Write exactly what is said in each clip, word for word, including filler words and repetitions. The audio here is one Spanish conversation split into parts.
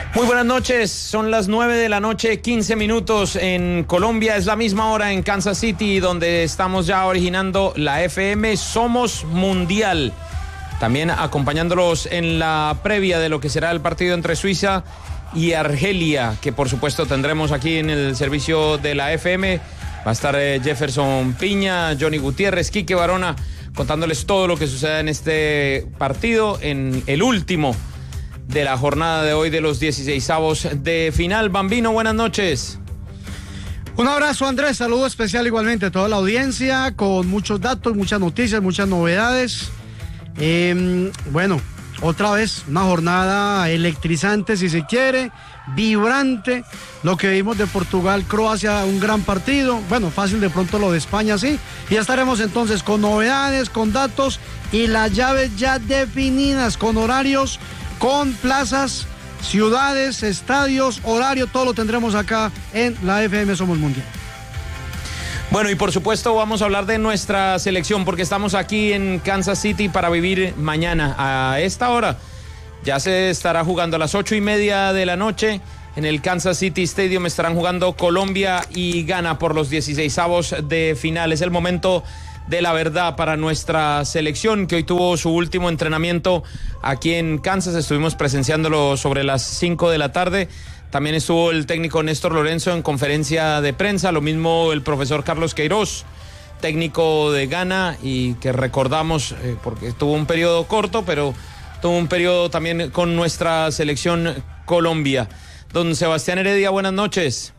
Muy buenas noches, son las nueve de la noche, quince minutos en Colombia, es la misma hora en Kansas City, donde estamos ya originando la F M Somos Mundial. También acompañándolos en la previa de lo que será el partido entre Suiza y Argelia, que por supuesto tendremos aquí en el servicio de la F M. Va a estar eh, Jefferson Piña, Johnny Gutiérrez, Quique Barona, contándoles todo lo que suceda en este partido, en el último de la jornada de hoy de los dieciseisavos de final. Bambino, buenas noches. Un abrazo, Andrés, saludo especial igualmente a toda la audiencia, con muchos datos, muchas noticias, muchas novedades. Eh, bueno, otra vez una jornada electrizante, si se quiere, vibrante. Lo que vimos de Portugal, Croacia, un gran partido. Bueno, fácil de pronto lo de España, sí. Y ya estaremos entonces con novedades, con datos y las llaves ya definidas, con horarios, con plazas, ciudades, estadios, horario, todo lo tendremos acá en la F M Somos Mundial. Bueno, y por supuesto vamos a hablar de nuestra selección, porque estamos aquí en Kansas City para vivir mañana. A esta hora ya se estará jugando a las ocho y media de la noche. En el Kansas City Stadium estarán jugando Colombia y Ghana por los dieciseisavos de final. Es el momento de la verdad para nuestra selección, que hoy tuvo su último entrenamiento aquí en Kansas. Estuvimos presenciándolo sobre las cinco de la tarde. También estuvo el técnico Néstor Lorenzo en conferencia de prensa, lo mismo el profesor Carlos Queiroz, técnico de Ghana, y que recordamos eh, porque tuvo un periodo corto, pero tuvo un periodo también con nuestra selección Colombia. Don Sebastián Heredia, buenas noches.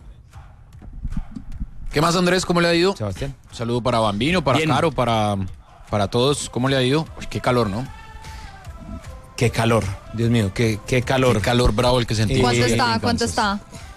¿Qué más, Andrés? ¿Cómo le ha ido? Sebastián. Un saludo para Bambino, para Bien. Caro, para, para todos. ¿Cómo le ha ido? Uy, qué calor, ¿no? Qué calor, Dios mío, qué, qué calor. Qué calor bravo el que sentí. ¿Cuánto está? ¿Cuánto está?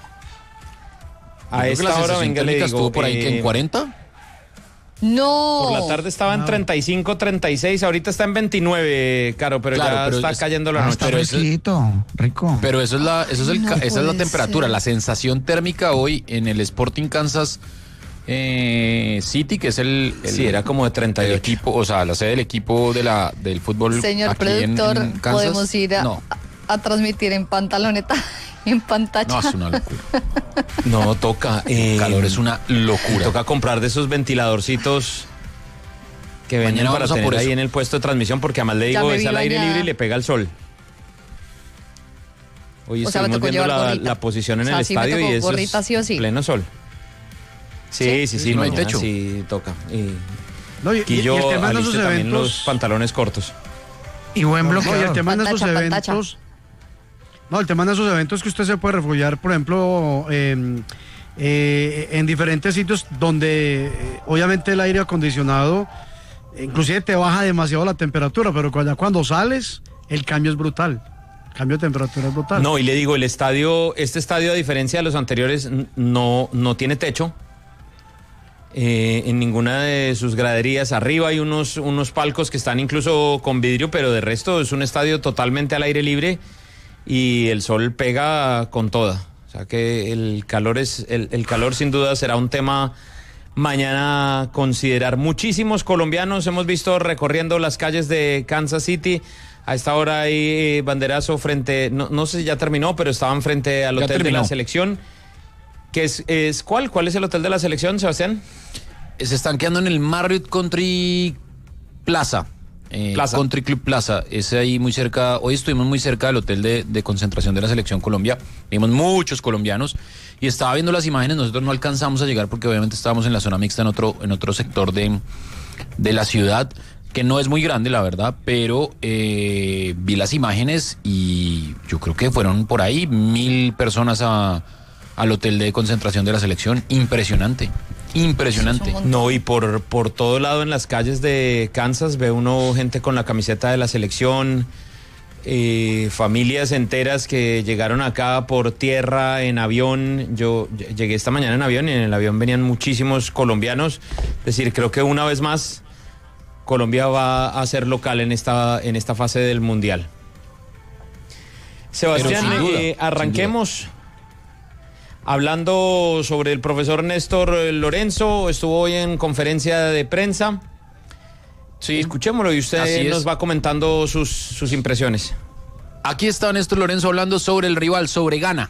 A esta hora, venga, le digo, estuvo por ahí, eh, ¿en cuarenta? No. Por la tarde estaba no. en treinta y cinco, treinta y seis, ahorita está en veintinueve, Caro, pero claro, ya pero está es, cayendo la ah, noche. Está fresquito, rico. Pero eso es la, eso es el, no esa es la temperatura, ser. La sensación térmica hoy en el Sporting Kansas eh, City, que es el, el sí, era como de treinta y ocho. El equipo, o sea, la sede del equipo de la del fútbol. Señor aquí productor, en, en Kansas. podemos ir a, no. a, a transmitir en pantaloneta, en pantalla. No, es una locura. No, toca. Eh, el calor es una locura. Toca comprar de esos ventiladorcitos que venden para tener ahí en el puesto de transmisión, porque además le digo, es al aire libre y le pega el sol. Hoy o estuvimos sea, viendo la, la posición en o sea, el sí estadio y eso es sí o sí. pleno sol. Sí, sí, sí, sí, no hay techo. Sí, toca. Y, no, y, y yo y el tema de esos también eventos, los pantalones cortos. Y buen bloqueador. No, y el tema de esos pantacha, eventos... pantacha. No, el tema de esos eventos es que usted se puede refugiar, por ejemplo, eh, eh, en diferentes sitios donde eh, obviamente el aire acondicionado inclusive te baja demasiado la temperatura, pero cuando, cuando sales el cambio es brutal. El cambio de temperatura es brutal. No, y le digo, el estadio, este estadio a diferencia de los anteriores no, no tiene techo. Eh, en ninguna de sus graderías. Arriba hay unos, unos palcos que están incluso con vidrio, pero de resto es un estadio totalmente al aire libre y el sol pega con toda. O sea que el calor es el, el calor sin duda será un tema mañana a considerar. Muchísimos colombianos hemos visto recorriendo las calles de Kansas City. A esta hora hay banderazo frente, no, no sé si ya terminó, pero estaban frente al ya hotel terminó. de la selección. ¿Qué es, es cuál? ¿Cuál es el hotel de la selección, Sebastián? Se están quedando en el Marriott Country Plaza. Eh, Plaza. Country Club Plaza. Es ahí muy cerca. Hoy estuvimos muy cerca del hotel de, de concentración de la Selección Colombia. Vimos muchos colombianos y estaba viendo las imágenes. Nosotros no alcanzamos a llegar porque obviamente estábamos en la zona mixta, en otro, en otro sector de, de la ciudad, que no es muy grande, la verdad, pero eh, vi las imágenes y yo creo que fueron por ahí mil personas a, al hotel de concentración de la selección. Impresionante. Impresionante. No, y por, por todo lado en las calles de Kansas ve uno gente con la camiseta de la selección, eh, familias enteras que llegaron acá por tierra, en avión. Yo llegué esta mañana en avión y en el avión venían muchísimos colombianos. Es decir, creo que una vez más Colombia va a ser local en esta, en esta fase del Mundial. Sebastián, eh, arranquemos hablando sobre el profesor Néstor Lorenzo. Estuvo hoy en conferencia de prensa. Sí, escuchémoslo y usted nos va comentando sus, sus impresiones. Aquí está Néstor Lorenzo hablando sobre el rival, sobre Ghana.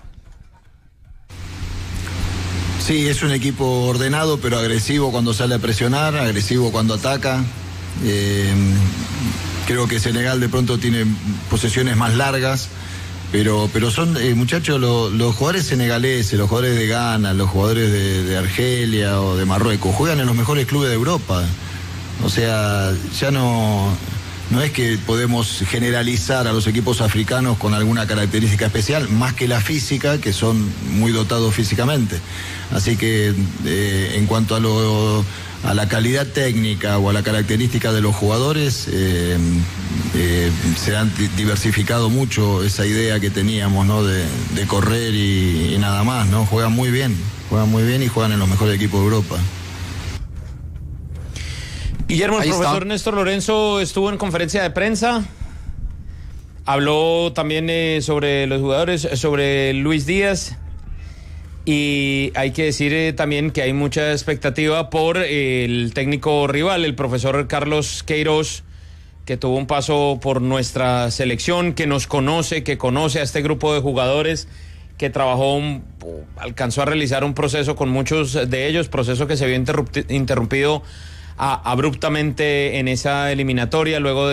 Sí, es un equipo ordenado, pero agresivo cuando sale a presionar, agresivo cuando ataca. Eh, creo que Senegal de pronto tiene posesiones más largas, pero, pero son, eh, muchachos, lo, los jugadores senegaleses, los jugadores de Ghana, los jugadores de, de Argelia o de Marruecos, juegan en los mejores clubes de Europa. O sea, ya no... No es que podemos generalizar a los equipos africanos con alguna característica especial, más que la física, que son muy dotados físicamente. Así que eh, en cuanto a, lo, a la calidad técnica o a la característica de los jugadores, eh, eh, se han diversificado mucho esa idea que teníamos, ¿no? de, de correr y, y nada más, ¿no? Juegan muy bien, juegan muy bien y juegan en los mejores equipos de Europa. Guillermo, el Ahí profesor está. Néstor Lorenzo estuvo en conferencia de prensa, habló también eh, sobre los jugadores, sobre Luis Díaz, y hay que decir eh, también que hay mucha expectativa por eh, el técnico rival, el profesor Carlos Queiroz, que tuvo un paso por nuestra selección, que nos conoce, que conoce a este grupo de jugadores, que trabajó, un, alcanzó a realizar un proceso con muchos de ellos, proceso que se vio interrumpido a, abruptamente en esa eliminatoria, luego de